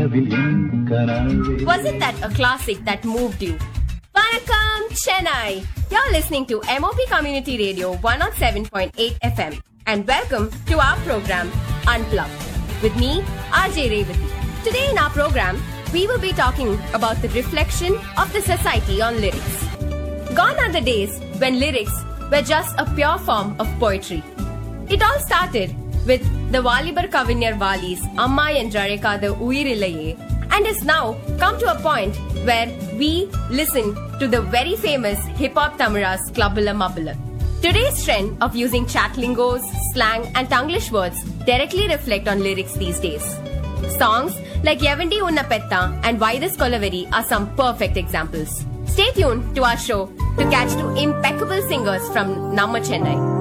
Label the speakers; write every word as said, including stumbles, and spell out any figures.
Speaker 1: Wasn't that a classic that moved you? Vanakkam Chennai! You're listening to M O P Community Radio one oh seven point eight F M and welcome to our program Unplugged with me, R J Revati. Today in our program, we will be talking about the reflection of the society on lyrics. Gone are the days when lyrics were just a pure form of poetry. It all started with the Valibar Kavinyar Vali's Amma Endrare Kada Uyirillaye and has now come to a point where we listen to the very famous hip-hop Thamira's Clubbala Mubbala. Today's trend of using chat lingos, slang and Tanglish words directly reflect on lyrics these days. Songs like Yevandi Unna Petta and Virus Kolaveri are some perfect examples. Stay tuned to our show to catch two impeccable singers from Namma Chennai.